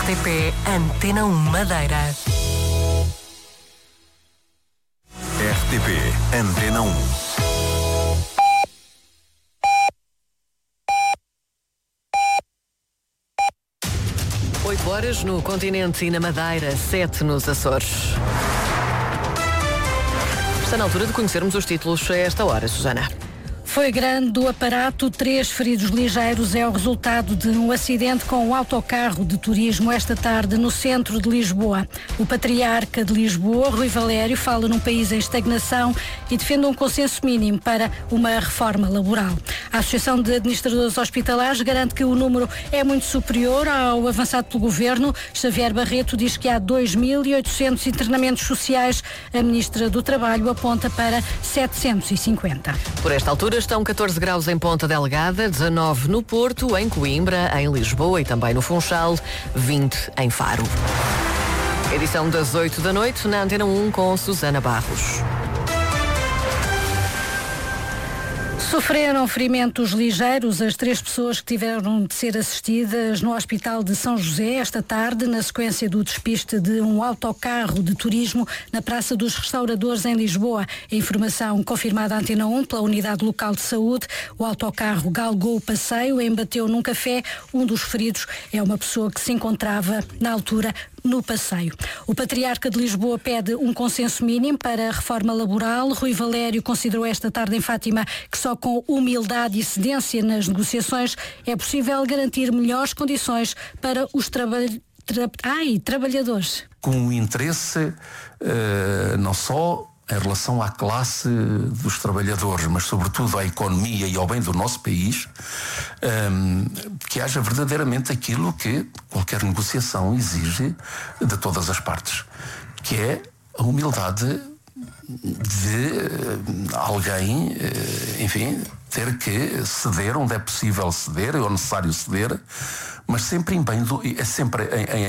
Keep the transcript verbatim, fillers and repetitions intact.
T P Antena um Madeira. R T P Antena um. oito horas no continente e na Madeira, sete nos Açores. Está na altura de conhecermos os títulos a esta hora, Susana. Foi grande o aparato, três feridos ligeiros é o resultado de um acidente com um autocarro de turismo esta tarde no centro de Lisboa. O patriarca de Lisboa, Rui Valério, fala num país em estagnação e defende um consenso mínimo para uma reforma laboral. A Associação de Administradores Hospitalares garante que o número é muito superior ao avançado pelo Governo. Xavier Barreto diz que há dois mil e oitocentos internamentos sociais. A Ministra do Trabalho aponta para setecentos e cinquenta. Por esta altura estão catorze graus em Ponta Delgada, dezanove no Porto, em Coimbra, em Lisboa e também no Funchal, vinte em Faro. Edição das oito da noite na Antena um com Susana Barros. Sofreram ferimentos ligeiros as três pessoas que tiveram de ser assistidas no Hospital de São José esta tarde, na sequência do despiste de um autocarro de turismo na Praça dos Restauradores, em Lisboa. A informação confirmada à Antena um pela Unidade Local de Saúde. O autocarro galgou o passeio e embateu num café. Um dos feridos é uma pessoa que se encontrava, na altura, no passeio. O Patriarca de Lisboa pede um consenso mínimo para a reforma laboral. Rui Valério considerou esta tarde em Fátima que só com humildade e cedência nas negociações é possível garantir melhores condições para os traba- tra- Ai, trabalhadores. Com interesse uh, não só em relação à classe dos trabalhadores, mas sobretudo à economia e ao bem do nosso país, um, que haja verdadeiramente aquilo que qualquer negociação exige de todas as partes, que é a humildade de uh, alguém, uh, enfim, ter que ceder onde é possível ceder, é necessário ceder, mas sempre em bem do, é sempre em, em